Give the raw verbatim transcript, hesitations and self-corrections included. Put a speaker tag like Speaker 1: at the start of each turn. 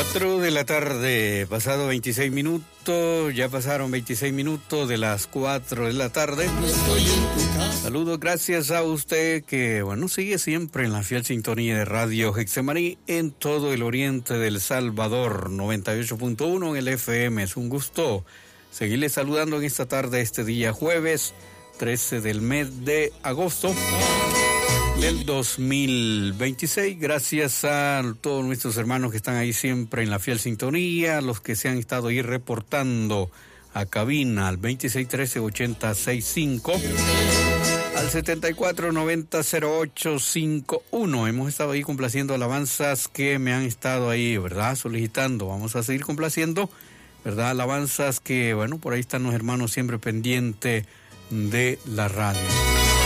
Speaker 1: cuatro de la tarde, pasado veintiséis minutos, ya pasaron veintiséis minutos de las cuatro de la tarde. Saludos, gracias a usted que, bueno, sigue siempre en la fiel sintonía de Radio Getsemaní en todo el oriente del Salvador, noventa y ocho punto uno en el F M. Es un gusto seguirle saludando en esta tarde, este día jueves, trece del mes de agosto del dos mil veintiséis. Gracias a todos nuestros hermanos que están ahí siempre en la fiel sintonía, los que se han estado ahí reportando a cabina al veintiséis trece ochenta sesenta y cinco, al setenta y cuatro noventa cero ocho cincuenta y uno. Hemos estado ahí complaciendo alabanzas que me han estado ahí, ¿verdad?, solicitando. Vamos a seguir complaciendo, ¿verdad?, alabanzas que, bueno, por ahí están los hermanos siempre pendientes de la radio.